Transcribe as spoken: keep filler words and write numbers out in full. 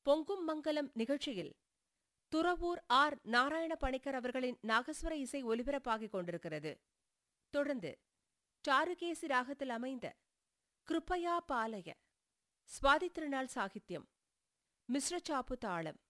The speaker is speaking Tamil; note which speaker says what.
Speaker 1: பொங்கும் மங்கலம் நிகழ்ச்சியில் துறவூர் ஆர் நாராயண பணிக்கர் அவர்களின் நாகஸ்வர இசை ஒலிபரப்பாகிக் கொண்டிருக்கிறது. தொடர்ந்து சாருகேசி ராகத்தில் அமைந்த கிருப்பயா பாலய, சுவாதி திருநாள் சாகித்யம், மிஸ்ர சாப்பு தாளம்,